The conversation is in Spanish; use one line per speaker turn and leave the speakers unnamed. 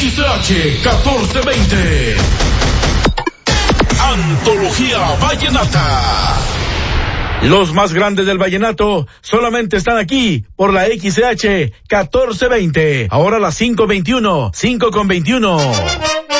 XH 1420. Antología Vallenata. Los más grandes del vallenato solamente están aquí por la XH 1420. Ahora las 5:21, 5:21.